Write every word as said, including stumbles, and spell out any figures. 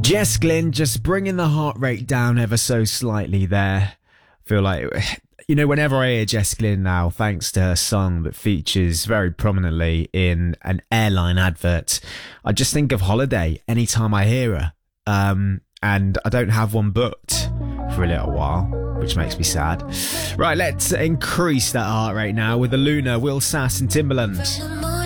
Jess Glynn just bringing the heart rate down ever so slightly there. I feel like, you know, whenever I hear Jess Glynn now, thanks to her song that features very prominently in an airline advert, I just think of holiday anytime I hear her. Um, and I don't have one booked for a little while, which makes me sad. Right, let's increase that heart rate now with the Luna, Will Sass and Timbaland.